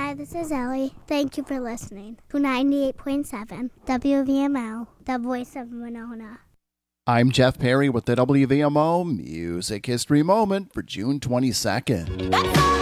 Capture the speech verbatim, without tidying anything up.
Hi, this is Ellie. Thank you for listening to ninety-eight point seven W V M O, the voice of Winona. I'm Jeff Perry with the W V M O Music History Moment for June twenty-second.